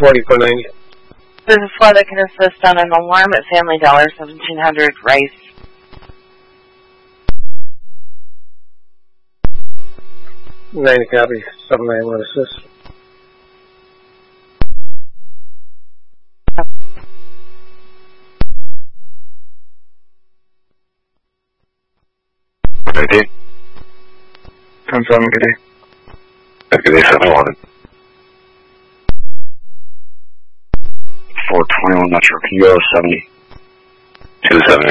$44.90. This is why they can assist on an alarm at Family Dollar, 1700 Rice. $90 copy, 791 assist. Good day. Confirm, good day. Good day, 711. 421 Metro, can you go 70? 278.